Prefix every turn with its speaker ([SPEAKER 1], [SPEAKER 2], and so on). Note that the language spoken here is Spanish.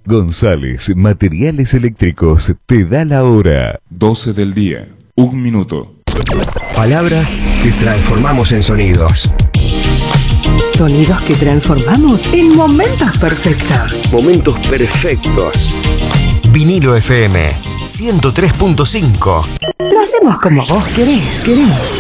[SPEAKER 1] González Materiales Eléctricos te da la hora. 12 del día, 1 minuto.
[SPEAKER 2] Palabras que transformamos en sonidos.
[SPEAKER 3] Sonidos que transformamos en momentos perfectos.
[SPEAKER 2] Momentos perfectos. Vinilo FM 103.5.
[SPEAKER 3] Lo hacemos como vos querés.